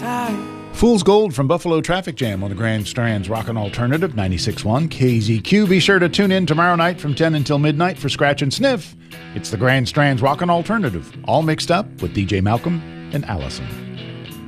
Fool's Gold from Buffalo Traffic Jam on the Grand Strand's Rockin' Alternative 96.1 KZQ. Be sure to tune in tomorrow night from 10 until midnight for Scratch and Sniff. It's the Grand Strand's Rockin' Alternative, all mixed up with DJ Malcolm and Allison.